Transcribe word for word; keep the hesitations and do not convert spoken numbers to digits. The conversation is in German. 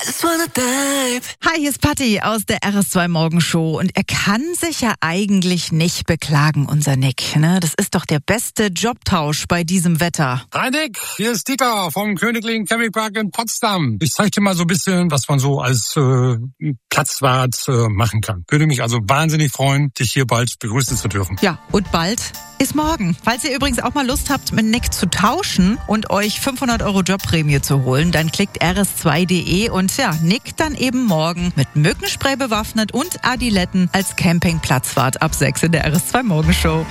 just wanna dive. Hi, hier ist Patti aus der R S zwei Morgenshow und er kann sich ja eigentlich nicht beklagen, unser Nick. Ne? Das ist doch der beste Jobtausch bei diesem Wetter. Hi Nick, hier ist Dieter vom Königlichen Campingpark in Potsdam. Ich zeige dir mal so ein bisschen, was man so als äh, Platzwart äh, machen kann. Würde mich also wahnsinnig freuen, dich hier bald begrüßen zu dürfen. Ja, und bald ist morgen. Falls ihr übrigens auch mal Lust habt, mit Nick zu tauschen und euch fünfhundert Euro Jobprämie zu holen, dann klickt r s zwei punkt d e und ja, Nick dann eben morgen mit Mückenspray bewaffnet und Adiletten als Campingplatzwart ab sechs in der R S zwei Morgenshow.